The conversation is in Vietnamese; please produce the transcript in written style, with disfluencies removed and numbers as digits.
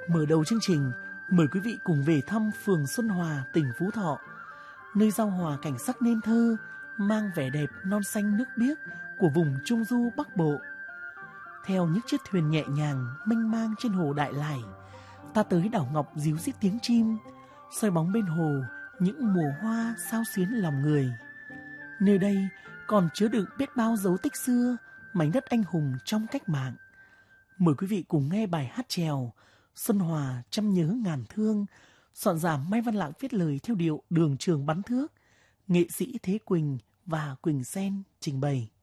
Mở đầu chương trình, mời quý vị cùng về thăm phường Xuân Hòa, tỉnh Phú Thọ, nơi giao hòa cảnh sắc nên thơ, mang vẻ đẹp non xanh nước biếc của vùng Trung Du Bắc Bộ. Theo những chiếc thuyền nhẹ nhàng mênh mang trên hồ Đại Lải, ta tới đảo Ngọc ríu rít tiếng chim, soi bóng bên hồ những mùa hoa xao xuyến lòng người. Nơi đây còn chứa đựng biết bao dấu tích xưa, mảnh đất anh hùng trong cách mạng. Mời quý vị cùng nghe bài hát chèo Xuân Hòa trăm nhớ ngàn thương, soạn giả Mai Văn Lạng viết lời theo điệu Đường Trường Bắn Thước, nghệ sĩ Thế Quỳnh và Quỳnh Sen trình bày.